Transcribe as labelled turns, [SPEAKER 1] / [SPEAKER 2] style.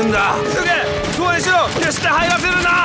[SPEAKER 1] るんだ。急げ、ドアにしろ。決して入らせるな。